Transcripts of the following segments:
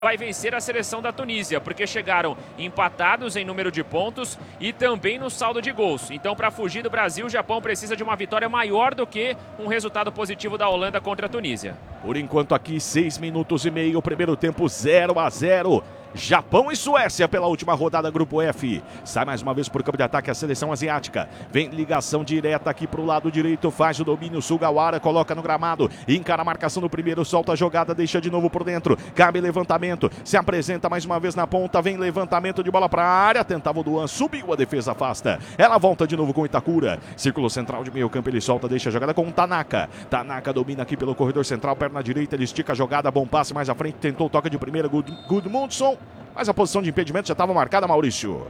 vai vencer a seleção da Tunísia, porque chegaram empatados em número de pontos e também no saldo de gols. Então, para fugir do Brasil, o Japão precisa de uma vitória maior do que um resultado positivo da Holanda contra a Tunísia. Por enquanto aqui, 6 minutos e meio, primeiro tempo 0-0. Japão e Suécia pela última rodada, grupo F. Sai mais uma vez por campo de ataque a seleção asiática. Vem ligação direta aqui pro lado direito, faz o domínio, Sugawara coloca no gramado, encara a marcação no primeiro, solta a jogada, deixa de novo por dentro, cabe levantamento, se apresenta mais uma vez na ponta, vem levantamento de bola pra área, tentava o Duan, subiu, a defesa afasta. Ela volta de novo com Itakura, círculo central de meio campo, ele solta, deixa a jogada com o Tanaka. Tanaka domina aqui pelo corredor central, perna direita, ele estica a jogada, bom passe mais à frente, tentou o toque de primeira, Gudmundsson. Mas a posição de impedimento já estava marcada, Maurício.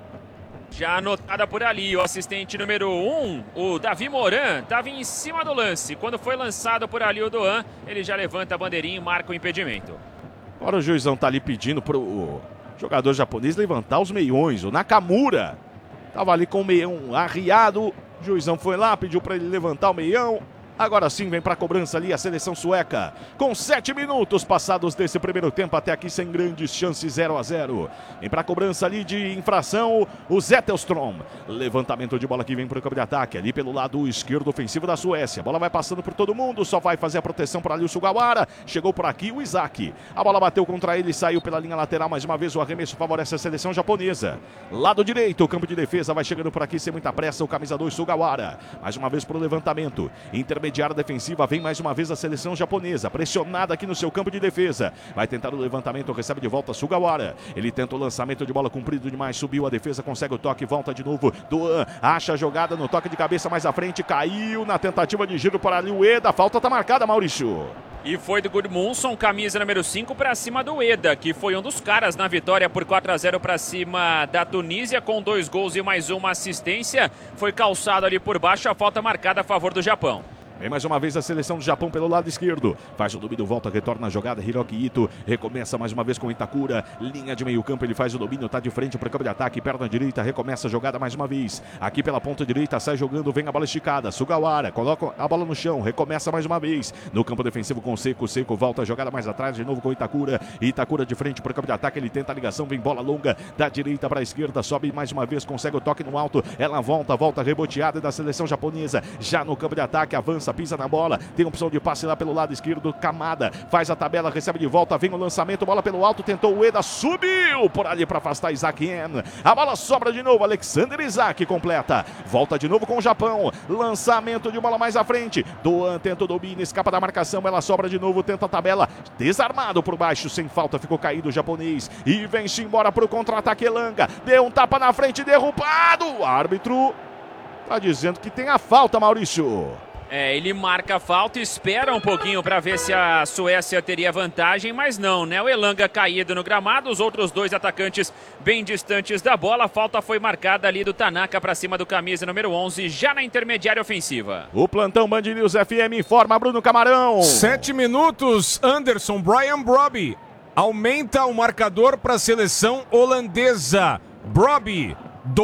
Já anotada por ali, o assistente número 1, o Davi Moran, estava em cima do lance. Quando foi lançado por ali o Doan, ele já levanta a bandeirinha e marca o impedimento. Agora o juizão tá ali pedindo pro jogador japonês levantar os meiões. O Nakamura tava ali com o meião arriado. O juizão foi lá, pediu para ele levantar o meião. Agora sim vem para a cobrança ali a seleção sueca. Com 7 minutos passados desse primeiro tempo, até aqui sem grandes chances, 0-0. Vem para a cobrança ali de infração o Zetterstrom. Levantamento de bola que vem para o campo de ataque. Ali pelo lado esquerdo ofensivo da Suécia. A bola vai passando por todo mundo. Só vai fazer a proteção para ali o Sugawara. Chegou por aqui o Isaac. A bola bateu contra ele, saiu pela linha lateral. Mais uma vez o arremesso favorece a seleção japonesa. Lado direito, o campo de defesa vai chegando por aqui sem muita pressa. O camisa 2 Sugawara. Mais uma vez para o levantamento. Intermediária defensiva, vem mais uma vez a seleção japonesa, pressionada aqui no seu campo de defesa, vai tentar o levantamento, recebe de volta Sugawara, ele tenta o lançamento de bola comprido demais, subiu a defesa, consegue o toque, volta de novo, Doan, acha a jogada no toque de cabeça mais à frente, caiu na tentativa de giro para ali o Ueda, falta tá marcada, Maurício. E foi do Gudmundsson, camisa número 5, para cima do Ueda, que foi um dos caras na vitória por 4-0 para cima da Tunísia, com 2 gols e mais uma assistência, foi calçado ali por baixo, a falta marcada a favor do Japão. Vem mais uma vez a seleção do Japão pelo lado esquerdo. Faz o domínio, volta, retorna a jogada. Hiroki Ito recomeça mais uma vez com Itakura. Linha de meio campo, ele faz o domínio, tá de frente para o campo de ataque. Perna direita, recomeça a jogada mais uma vez. Aqui pela ponta direita, sai jogando, vem a bola esticada. Sugawara coloca a bola no chão, recomeça mais uma vez. No campo defensivo com Seco, Seco volta a jogada mais atrás, de novo com Itakura. Itakura de frente para o campo de ataque, ele tenta a ligação, vem bola longa da direita para a esquerda. Sobe mais uma vez, consegue o toque no alto. Ela volta reboteada da seleção japonesa. Já no campo de ataque, avança, pisa na bola. Tem opção de passe lá pelo lado esquerdo, Kamada faz a tabela, recebe de volta, vem o lançamento, bola pelo alto, tentou o Ueda, subiu por ali para afastar Isaac En. A bola sobra de novo, Alexander Isaac completa, volta de novo com o Japão, lançamento de bola mais à frente, Doan tenta o domínio, escapa da marcação, ela sobra de novo, tenta a tabela, desarmado por baixo, sem falta, ficou caído o japonês e vem-se embora para o contra-ataque. Elanga deu um tapa na frente, derrubado, o árbitro tá dizendo que tem a falta, Maurício. Ele marca a falta, espera um pouquinho para ver se a Suécia teria vantagem, mas não, né? O Elanga caído no gramado, os outros 2 atacantes bem distantes da bola. A falta foi marcada ali do Tanaka para cima do camisa número 11, já na intermediária ofensiva. O plantão Band News FM informa Bruno Camarão. 7 minutos, Anderson, Brian Brobbey aumenta o marcador para a seleção holandesa. Brobbey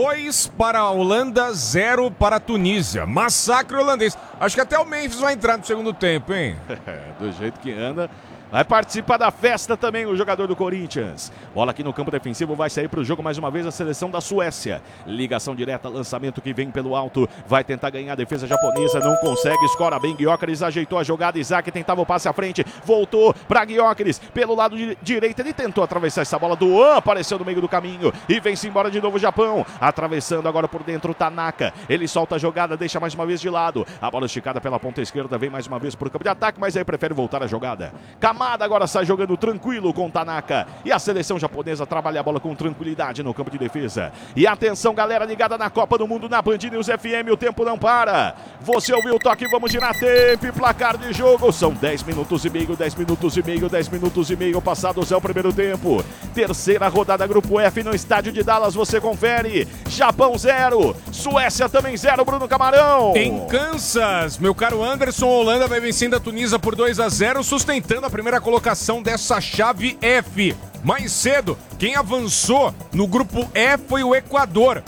2 para a Holanda, 0 para a Tunísia. Massacre holandês. Acho que até o Memphis vai entrar no segundo tempo, hein? Do jeito que anda. Vai participar da festa também o jogador do Corinthians. Bola aqui no campo defensivo, vai sair para o jogo mais uma vez a seleção da Suécia. Ligação direta, lançamento que vem pelo alto. Vai tentar ganhar a defesa japonesa, não consegue, escora bem. Gyökeres ajeitou a jogada, Isaac tentava o passe à frente. Voltou para Gyökeres, pelo lado direito. Ele tentou atravessar essa bola, Doan apareceu no meio do caminho. E vem-se embora de novo o Japão. Atravessando agora por dentro o Tanaka. Ele solta a jogada, deixa mais uma vez de lado. A bola esticada pela ponta esquerda, vem mais uma vez para o campo de ataque, mas aí prefere voltar a jogada. Kamada agora sai jogando tranquilo com Tanaka. E a seleção japonesa trabalha a bola com tranquilidade no campo de defesa. E atenção, galera ligada na Copa do Mundo na Band News FM, o tempo não para. Você ouviu o toque, vamos girar tempo e placar de jogo. São 10 minutos e meio, 10 minutos e meio, 10 minutos e meio passados é o primeiro tempo. Terceira rodada Grupo F no estádio de Dallas, você confere. Japão 0, Suécia também 0, Bruno Camarão. Em Kansas, meu caro Anderson, a Holanda vai vencendo a Tunísia por 2-0, sustentando a primeira colocação dessa chave F. Mais cedo, quem avançou no grupo E foi o Equador.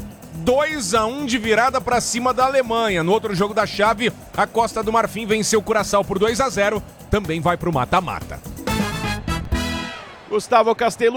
2-1 de virada para cima da Alemanha. No outro jogo da chave, a Costa do Marfim venceu o Curaçao por 2-0. Também vai para o mata-mata. Gustavo Castelo.